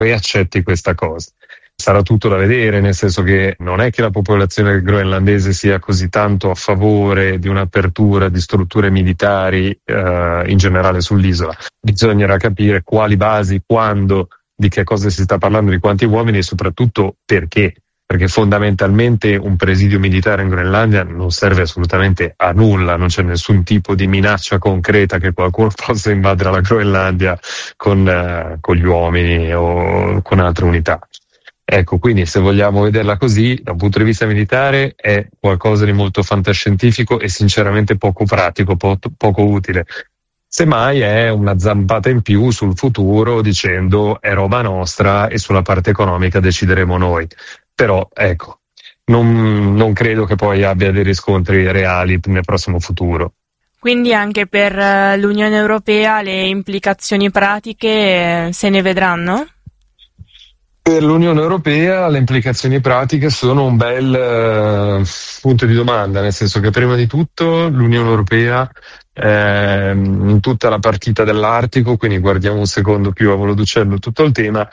e accetti questa cosa. Sarà tutto da vedere, nel senso che non è che la popolazione groenlandese sia così tanto a favore di un'apertura di strutture militari in generale sull'isola. Bisognerà capire quali basi, quando, di che cosa si sta parlando, di quanti uomini e soprattutto perché. Perché fondamentalmente un presidio militare in Groenlandia non serve assolutamente a nulla, non c'è nessun tipo di minaccia concreta che qualcuno possa invadere la Groenlandia con gli uomini o con altre unità. Ecco, quindi se vogliamo vederla così, da un punto di vista militare è qualcosa di molto fantascientifico e sinceramente poco pratico, poco utile. Semmai è una zampata in più sul futuro dicendo è roba nostra e sulla parte economica decideremo noi. Però ecco, non credo che poi abbia dei riscontri reali nel prossimo futuro. Quindi anche per l'Unione Europea le implicazioni pratiche se ne vedranno? Per l'Unione Europea le implicazioni pratiche sono un bel punto di domanda, nel senso che prima di tutto l'Unione Europea in tutta la partita dell'Artico, quindi guardiamo un secondo più a volo d'uccello tutto il tema,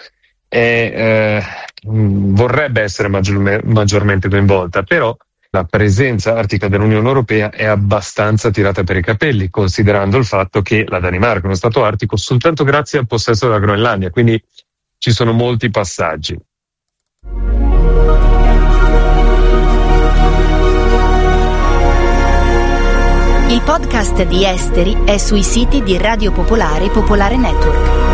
vorrebbe essere maggiormente coinvolta, però la presenza artica dell'Unione Europea è abbastanza tirata per i capelli, considerando il fatto che la Danimarca è uno stato artico soltanto grazie al possesso della Groenlandia, quindi ci sono molti passaggi. Il podcast di Esteri è sui siti di Radio Popolare e Popolare Network.